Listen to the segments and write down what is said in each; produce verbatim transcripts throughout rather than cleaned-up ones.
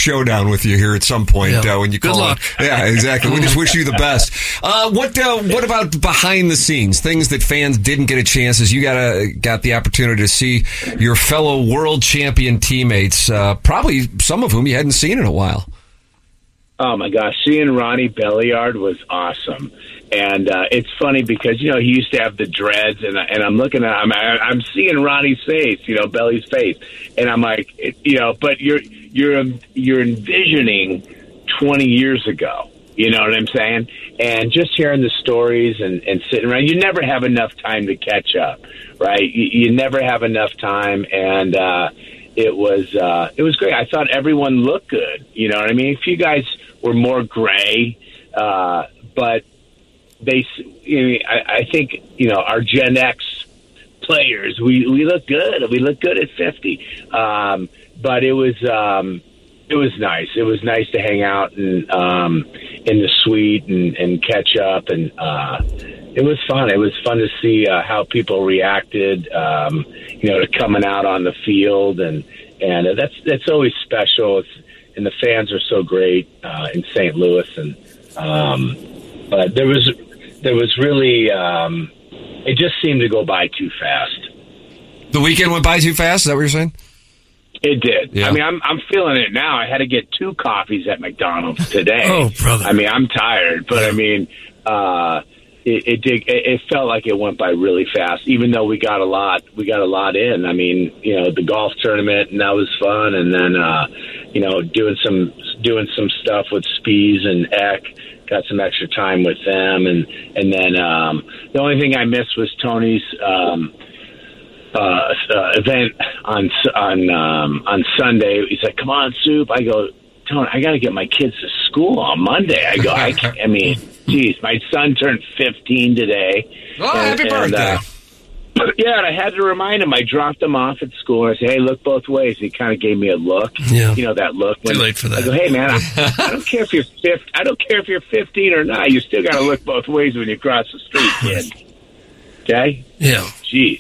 showdown with you here at some point Yeah. uh, when you Good call luck. it. Yeah, exactly. We just wish you the best. Uh, what uh, What about behind the scenes? Things that fans didn't get a chance as you got a, got the opportunity to see your fellow world champion teammates, uh, probably some of whom you hadn't seen in a while. Oh, my gosh. Seeing Ronnie Belliard was awesome. And uh, it's funny because, you know, he used to have the dreads, and, and I'm looking at I'm, I'm seeing Ronnie's face, you know, Belly's face. And I'm like, it, you know, but you're you're you're envisioning twenty years ago. You know what I'm saying? And just hearing the stories and, and sitting around, you never have enough time to catch up, right? You, you never have enough time. And uh, it was uh, it was great. I thought everyone looked good. You know what I mean? A few guys were more gray, uh, but they, you know, I, I think, you know, our Gen X players, we, we look good. We look good at fifty. Um, but it was, um, it was nice. It was nice to hang out and, um, in the suite and, and catch up. And, uh, it was fun. It was fun to see, uh, how people reacted, um, you know, to coming out on the field. And, and uh, that's, that's always special. It's, and the fans are so great, uh, in Saint Louis. And, um, but there was, there was really, um, it just seemed to go by too fast. The weekend went by too fast? Is that what you're saying? It did. Yeah. I mean, I'm I'm feeling it now. I had to get two coffees at McDonald's today. Oh, brother. I mean, I'm tired, but I mean, uh, it, it did. It, it felt like it went by really fast. Even though we got a lot, we got a lot in. I mean, you know, the golf tournament, and that was fun. And then, uh, you know, doing some doing some stuff with Spies and Eck. Got some extra time with them, and and then um, the only thing I missed was Tony's um, uh, uh, event on on um, on Sunday. He's like, "Come on, Soup." I go, Tony, I got to get my kids to school on Monday. I go, I, can't, I mean, geez, my son turned fifteen today. Oh, and, happy birthday! And, uh, yeah, and I had to remind him. I dropped him off at school, and I said, "Hey, look both ways." He kind of gave me a look. Yeah. You know that look. When, Too late for that. I go, "Hey, man, I, I don't care if you're fifteen. I don't care if you're fifteen or not. You still got to look both ways when you cross the street, kid." Okay. Yeah. Jeez.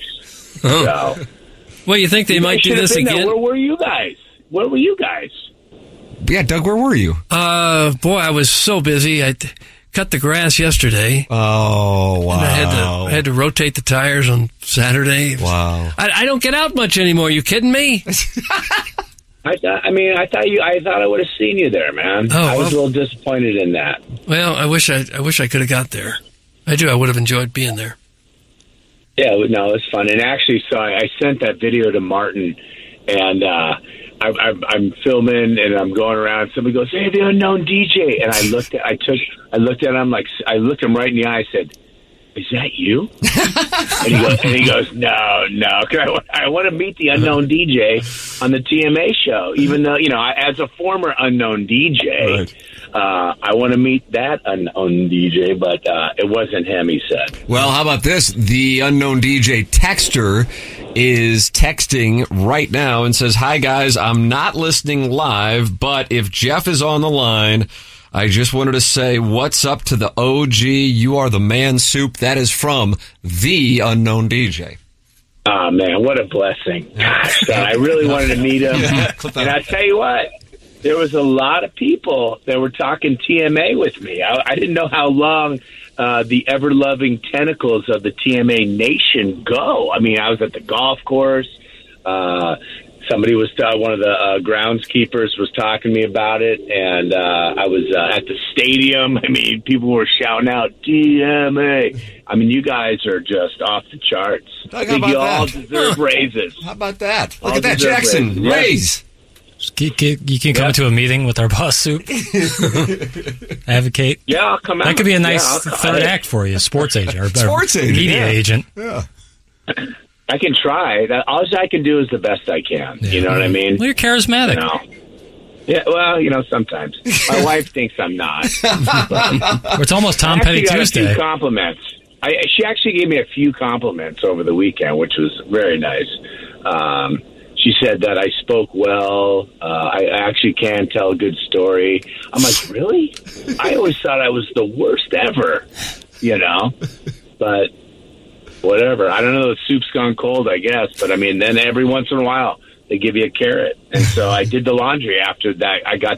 Oh. So, well, you think they you might do this again? There. Where were you guys? Where were you guys? Yeah, Doug, where were you? Uh, boy, I was so busy. I t- cut the grass yesterday. Oh, wow. And I had to I had to rotate the tires on Saturday. Wow. I, I don't get out much anymore. You kidding me? I thought. I mean, I thought you. I thought I would have seen you there, man. Oh, I was well, a little disappointed in that. Well, I wish I I wish I could have got there. I do. I would have enjoyed being there. Yeah, no, it was fun. And actually, so I, I sent that video to Martin, and uh, I, I, I'm filming and I'm going around. Somebody goes, "Hey, the unknown D J," and I looked at, I took, I looked at him like, I looked him right in the eye. I said, "Is that you?" and he goes, and he goes, "No, no, 'cause I, I want to meet the unknown D J on the T M A show. Even though, you know, as a former unknown D J, right. uh, I want to meet that unknown D J, but uh, it wasn't him." He said. Well, how about this? The unknown D J texter is texting right now and says, "Hi, guys. I'm not listening live, but if Jeff is on the line, I just wanted to say what's up to the O G. You are the man, Soup." That is from the unknown D J. Oh, man, what a blessing. Gosh, I really wanted to meet him. Yeah, and I tell you what, there was a lot of people that were talking T M A with me. I, I didn't know how long uh, the ever-loving tentacles of the T M A Nation go. I mean, I was at the golf course. Uh, somebody was, uh, one of the uh, groundskeepers was talking to me about it, and uh, I was uh, at the stadium. I mean, people were shouting out T M A. I mean, you guys are just off the charts. How I think about you all that? deserve raises. How about that? Look All at that, deserve Jackson. raises. Yeah. Raise. You can, you can come Yeah. to a meeting with our boss, Soup. Advocate. Yeah, I'll come out. That could be a nice Yeah, I'll- third I- act for you, sports agent or Sports or agent, media yeah. agent. Yeah. I can try. That all I can do is the best I can. Yeah. You know what I mean? Well, you're charismatic. You know? Yeah. Well, you know, sometimes my wife thinks I'm not. Well, it's almost Tom I actually Petty got Tuesday. A few compliments. I, she actually gave me a few compliments over the weekend, which was very nice. Um, she said that I spoke well. Uh, I actually can tell a good story. I'm like, really? I always thought I was the worst ever, you know? But whatever. I don't know. The soup's gone cold, I guess. But, I mean, then every once in a while, they give you a carrot. And so I did the laundry after that. I got